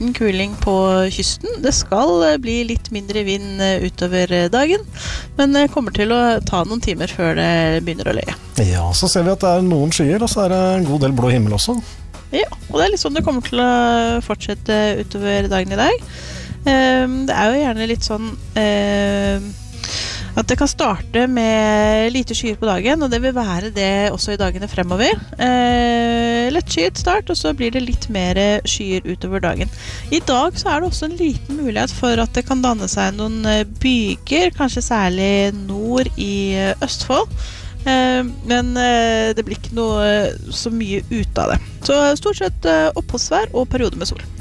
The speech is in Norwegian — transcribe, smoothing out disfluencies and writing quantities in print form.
liten kuling på kysten. Det skal bli litt mindre vind utover dagen, men det kommer til å ta noen timer før det begynner å løye. Ja, så ser vi at det noen skyer, og så det en god del blå himmel også. Ja, og det litt sånn det kommer til å fortsette utover dagen i dag. Det jo gjerne litt sånn at det kan starte med lite skyer på dagen, og det vil være det også i dagene fremover. Lett skyet start, og så blir det litt mer skyer utover dagen. I dag så det også en liten mulighet for at det kan danne seg noen byger, kanskje særlig nord i Østfold. Men det blir ikke noe så mye ut av det. Så stort sett oppholdsvær og perioder med sol.